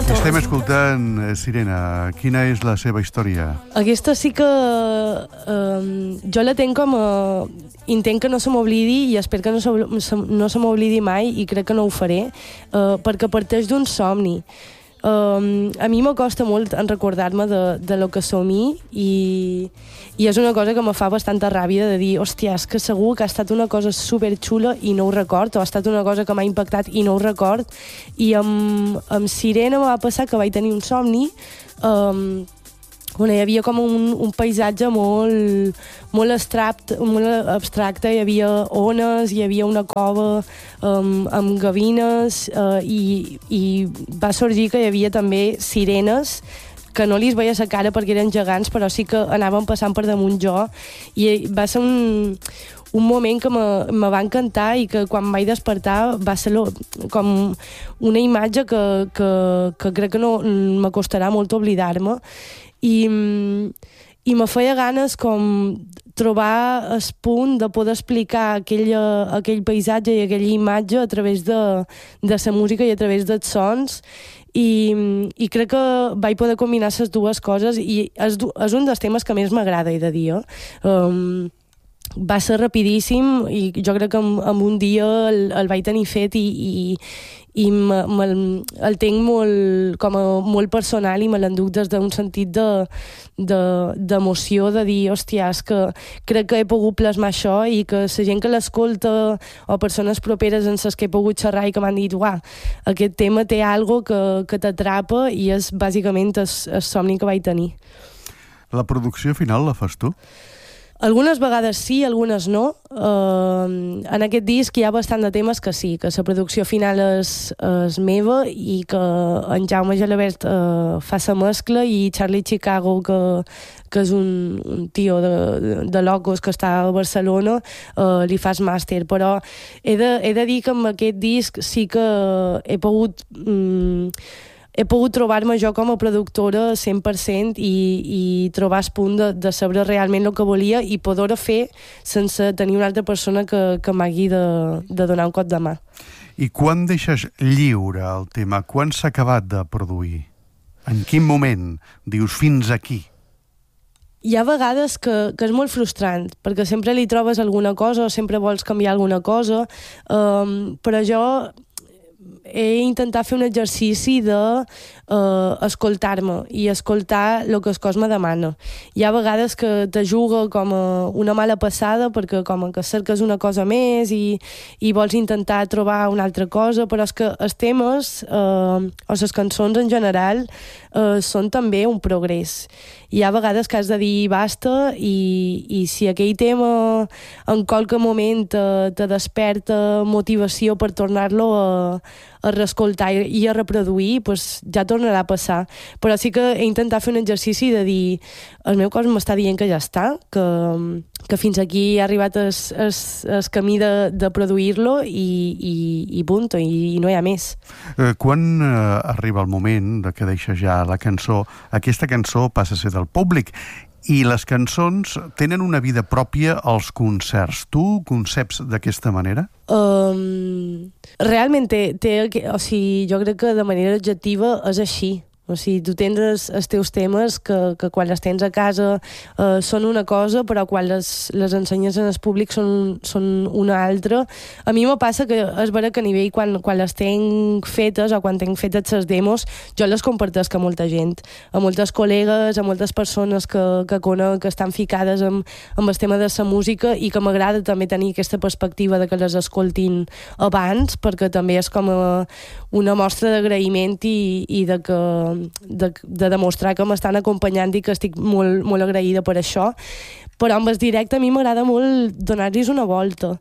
Estem escoltant Sirena. Quina és la seva història? Aquesta sí que jo la tenc com a... Intent que no se m'oblidi i espero que no se m'oblidi mai, i crec que no ho faré, perquè parteix d'un somni. A mi m'acosta molt en recordar-me de lo que som i és una cosa que me fa bastanta ràbia de dir, hòstia, és que segur que ha estat una cosa superxula i no ho record, o ha estat una cosa que m'ha impactat i no ho record. I amb Sirena va passar que vaig tenir un somni on hi havia com un paisatge molt abstracte, hi havia ones, hi havia una cova amb gavines i va sorgir que hi havia també sirenes que no li veia la cara perquè eren gegants, però sí que anaven passant per damunt jo, i va ser un moment que me va encantar i que quan vaig despertar va ser com una imatge que crec que no m'acostarà molt oblidar-me, i me feia ganes com trobar el punt de poder explicar aquell paisatge i aquella imatge a través de la música i a través dels sons, i crec que vaig poder combinar les dues coses, i és un dels temes que més m'agrada, he de dir. Va ser rapidíssim i jo crec que en un dia el vaig tenir fet i el tenc molt personal, i me l'enduc des d'un sentit d'emoció, de dir, hòstia, és que crec que he pogut plasmar això, i que la gent que l'escolta o persones properes en les que he pogut xerrar i que m'han dit, uah, aquest tema té algo que t'atrapa, i és bàsicament el somni que vaig tenir. La producció final la fas tu? Algunes vegades sí, algunes no. En aquest disc hi ha bastant de temes que sí, que la producció final és meva, i que en Jaume Gelabert fa la mescla, i Charlie Chicago, que és un tio de Locos que està a Barcelona, li fa el màster. Però he de dir que amb aquest disc sí que he pogut trobar-me jo com a productora 100% i trobar el punt de saber realment el que volia i poder-ho fer sense tenir una altra persona que m'hagi de donar un cop de mà. I quan deixes lliure el tema? Quan s'ha acabat de produir? En quin moment dius fins aquí? Hi ha vegades que és molt frustrant, perquè sempre li trobes alguna cosa o sempre vols canviar alguna cosa, però jo he intentat fer un exercici d'escoltar-me i escoltar el que el cos me demana. Hi ha vegades que te juga com una mala passada, perquè com que cerques una cosa més i vols intentar trobar una altra cosa, però és que els temes o les cançons en general són també un progrés. Hi ha vegades que has de dir basta, i si aquell tema en qualque moment te desperta motivació per tornar-lo a reescoltar i a reproduir, pues ja tornarà a passar. Però sí que he intentat fer un exercici de dir, el meu cos m'està dient que ja està, que fins aquí ha arribat el camí de produir-lo, i punt, i no hi ha més. Quan arriba el moment de que deixes ja la cançó, aquesta cançó passa a ser del públic, i les cançons tenen una vida pròpia als concerts. Tu conceps d'aquesta manera? Realment o sigui, jo crec que de manera objectiva és així. O sigui, tu tens els teus temes que quan els tens a casa són una cosa, però quan les ensenyes en el públic són una altra. A mi me passa que és vera que a nivell quan les tenc fetes o quan tenc fetes les demos, jo les compartesc a molta gent, a moltes col·legues, a moltes persones que conec, que estan ficades amb el tema de la música, i que m'agrada també tenir aquesta perspectiva de que les escoltin abans, perquè també és com una mostra d'agraïment i de demostrar que m'estan acompanyant i que estic molt, molt agraïda per això. Però amb el directe a mi m'agrada molt donar-los una volta.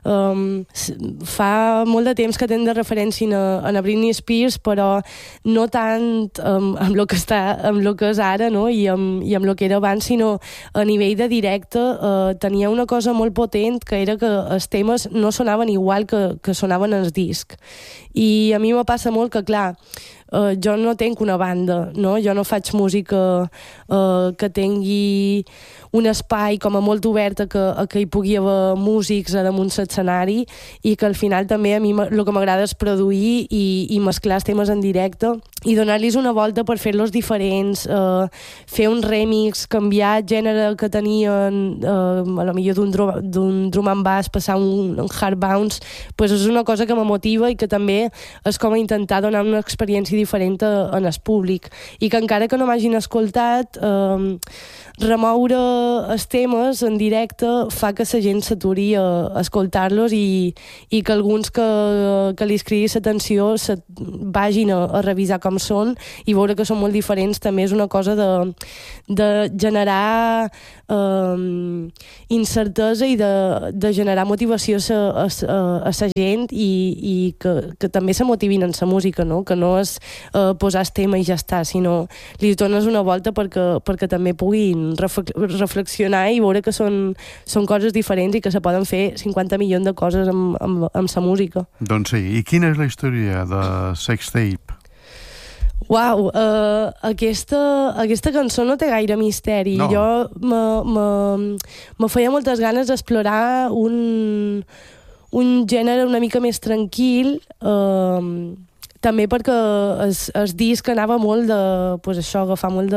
Fa molt de temps que tenen de referència a Britney Spears, però no tant amb el que és ara, no? i amb el que era abans, sinó a nivell de directe tenia una cosa molt potent, que era que els temes no sonaven igual que sonaven els discs. I a mi me passa molt que, clar, jo no tenc una banda, no? Jo no faig música que tingui un espai com a molt obert a que hi pugui haver músics a damunt l'escenari, i que al final també a mi el que m'agrada és produir i mesclar els temes en directe i donar-los una volta per fer-los diferents, fer un remix, canviar el gènere que tenien, a lo millor d'un drum and bass passar un hard bounce, pues és una cosa que me motiva i que també és com a intentar donar una experiència diferent en el públic, i que encara que no m'hagin escoltat, remoure els temes en directe fa que la gent s'aturi a escoltar-los i que alguns que li cridi l'atenció vagin a revisar com són i veure que són molt diferents. També és una cosa de generar incertesa i de generar motivació a la gent i que també se motivin en la música, no? Que no és posar el tema i ja està, sinó li dones una volta perquè també puguin reflexionar i veure que són coses diferents i que se poden fer 50 milions de coses amb la música. Doncs sí, i quina és la història de Sextape? Uau, aquesta cançó no té gaire misteri. No. Jo me feia moltes ganes d'explorar un gènere una mica més tranquil, també perquè el disc anava molt de, pues això, agafar molt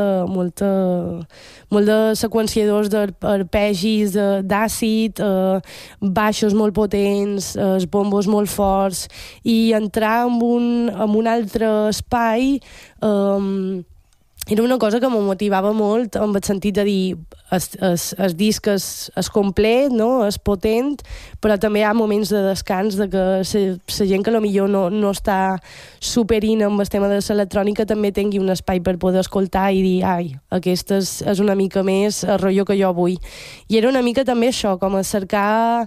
de seqüenciadors d'arpegis, d'àcid, baixos molt potents, els bombos molt forts, i entrar en un altre espai era una cosa que me motivava molt, en el sentit de dir el disc és complet, no? És potent, però també hi ha moments de descans de que la gent que potser no està superint amb el tema de l'electrònica també tingui un espai per poder escoltar i dir, ai, aquesta és una mica més el rotllo que jo vull. I era una mica també això, com a cercar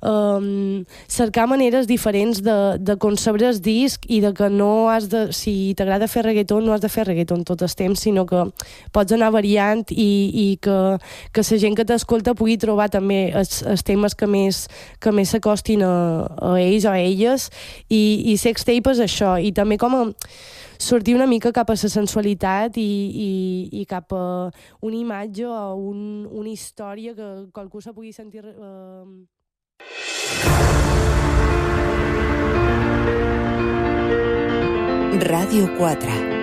maneres diferents de concebre el disc i de que no has de, si t'agrada fer reggaeton, no has de fer reggaeton tot el temps, sinó que pots anar variant i que la gent que t'escolta pugui trobar també els temes que més s'acostin a ells o a elles, i Sextape és això, i també com a sortir una mica cap a la sensualitat i cap a una imatge o una història que qualcú se pugui sentir Ràdio 4